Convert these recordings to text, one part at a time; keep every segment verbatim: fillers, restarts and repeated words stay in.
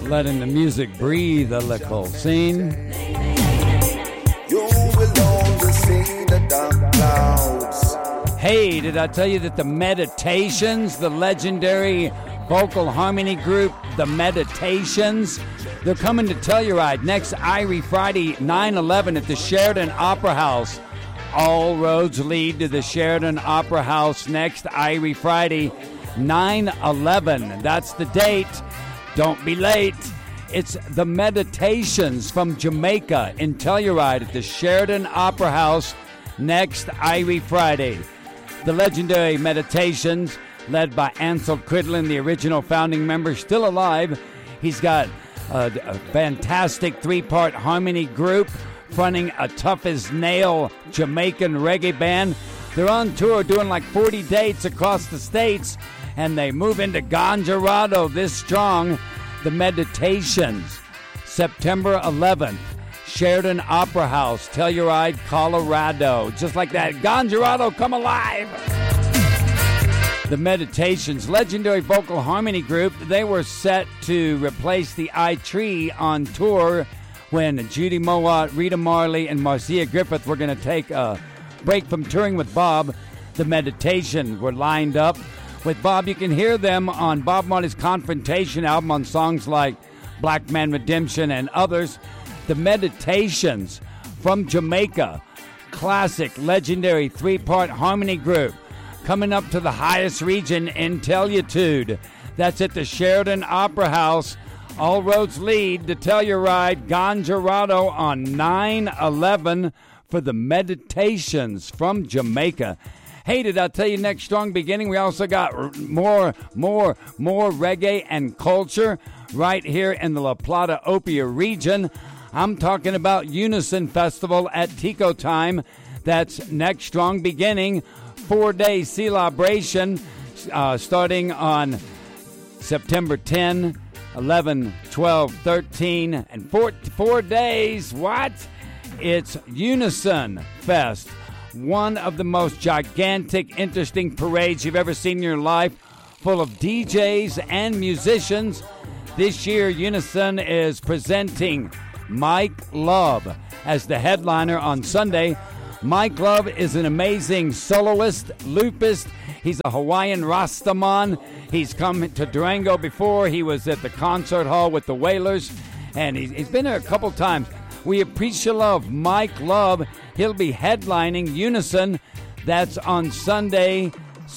letting the music breathe a little. Scene. You will only see the dark clouds. Hey, did I tell you that the Meditations, the legendary vocal harmony group, the Meditations, they're coming to Telluride next Irie Friday, nine eleven at the Sheridan Opera House. All roads lead to the Sheridan Opera House next Irie Friday, nine eleven. That's the date. Don't be late. It's the Meditations from Jamaica in Telluride at the Sheridan Opera House next Irie Friday. The legendary Meditations, led by Ansel Cridlin, the original founding member, still alive. He's got a, a fantastic three-part harmony group fronting a tough-as-nail Jamaican reggae band. They're on tour doing like forty dates across the states, and they move into Gonjarado this strong. The Meditations, September eleventh, Sheridan Opera House, Telluride, Colorado. Just like that, Gonjarado, come alive! The Meditations, legendary vocal harmony group, they were set to replace the I-Tree on tour when Judy Mowat, Rita Marley, and Marcia Griffith were going to take a break from touring with Bob. The Meditations were lined up with Bob. You can hear them on Bob Marley's Confrontation album on songs like Black Man Redemption and others. The Meditations from Jamaica, classic, legendary three-part harmony group, coming up to the highest region in Telluride. That's at the Sheridan Opera House. All roads lead to Telluride, Gonjarado on nine eleven for the Meditations from Jamaica. Hey, did I tell you next Strong Beginning? We also got more, more, more reggae and culture right here in the La Plata Opia region. I'm talking about Unison Festival at Tico Time. That's next Strong Beginning. Four-day celebration uh, starting on September tenth, eleven, twelve, thirteen, and four, four days. What? It's Unison Fest, one of the most gigantic, interesting parades you've ever seen in your life, full of D Js and musicians. This year, Unison is presenting Mike Love as the headliner on Sunday. Mike Love is an amazing soloist, loopist. He's a Hawaiian Rastaman. He's come to Durango before. He was at the concert hall with the Wailers, and he's, he's been there a couple times. We appreciate love, Mike Love. He'll be headlining Unison. That's on Sunday,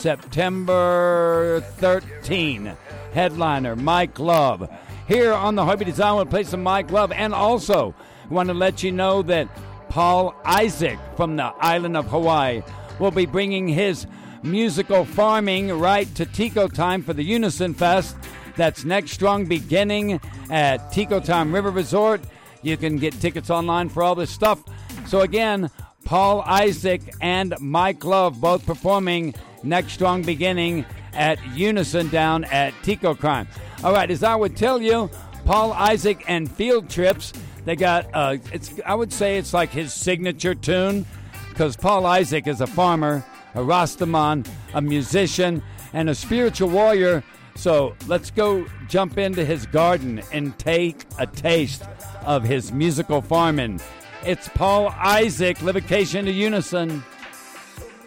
September thirteenth. Headliner, Mike Love. Here on the Heartbeat Design, we'll play some Mike Love. And also, we want to let you know that Paul Isaac from the island of Hawaii will be bringing his musical farming right to Tico Time for the Unison Fest. That's next Strong Beginning at Tico Time River Resort. You can get tickets online for all this stuff. So again, Paul Isaac and Mike Love both performing next Strong Beginning at Unison down at Tico Crime. All right, as I would tell you, Paul Isaac and Field Trips, they got, uh, it's. I would say it's like his signature tune, because Paul Isaac is a farmer, a Rastaman, a musician, and a spiritual warrior. So let's go jump into his garden and take a taste of his musical farming. It's Paul Isaac, Livocation to Unison.